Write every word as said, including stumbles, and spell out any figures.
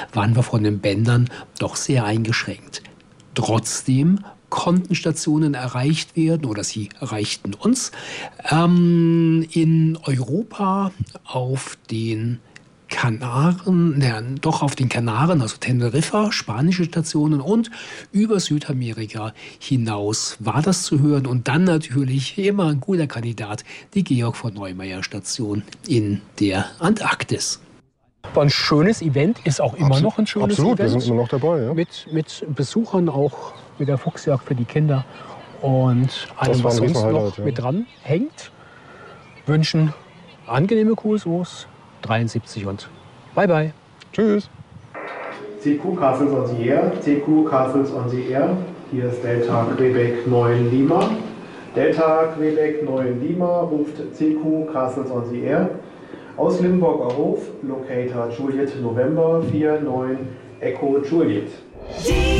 waren wir von den Bändern doch sehr eingeschränkt. Trotzdem konnten Stationen erreicht werden oder sie erreichten uns ähm, in Europa auf den Kanaren, ja, doch auf den Kanaren, also Teneriffa, spanische Stationen und über Südamerika hinaus war das zu hören. Und dann natürlich immer ein guter Kandidat, die Georg von Neumeier Station in der Antarktis. War ein schönes Event, ist auch immer Absolut, noch ein schönes absolut, Event. wir sind immer noch dabei. Ja. Mit, mit Besuchern, auch mit der Fuchsjagd für die Kinder und allem, was sonst noch ja. mit dran hängt. Wünschen angenehme Q S Os dreiundsiebzig und bye bye. Tschüss. C Q Castles on the Air, C Q Castles on the Air. Hier ist Delta Quebec neun Lima. Delta Quebec neun Lima ruft C Q Castles on the Air. Aus Limburger Hof, Locator Juliet November vier neun Echo Juliet.